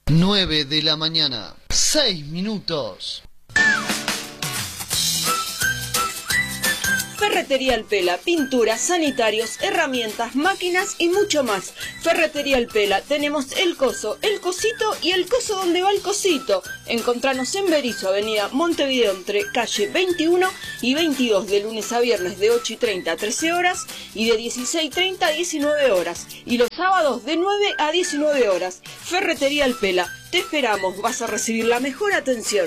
9 de la mañana, 6 minutos. Ferretería El Pela, pinturas, sanitarios, herramientas, máquinas y mucho más. Ferretería El Pela, tenemos el coso, el cosito y el coso donde va el cosito. Encontranos en Berizo, avenida Montevideo, entre calle 21 y 22, de lunes a viernes de 8:30 a 13 horas y de 16:30 a 19 horas. Y los sábados de 9 a 19 horas. Ferretería El Pela, te esperamos, vas a recibir la mejor atención.